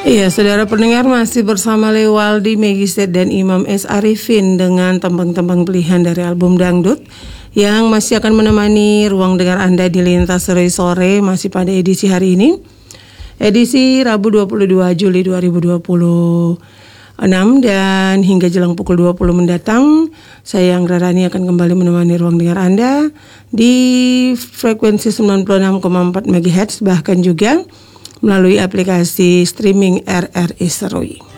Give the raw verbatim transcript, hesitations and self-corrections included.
Iya, saudara pendengar masih bersama Lewaldi Megistet dan Imam S. Arifin dengan tembang-tembang pilihan dari album Dangdut yang masih akan menemani ruang dengar Anda di Lintas Sore-Sore masih pada edisi hari ini. Edisi Rabu dua puluh dua Juli dua ribu dua puluh enam dan hingga jelang pukul dua puluh mendatang, saya Anggra Rani akan kembali menemani ruang dengar Anda di frekuensi sembilan puluh enam koma empat megahertz bahkan juga melalui aplikasi streaming R R I Serui.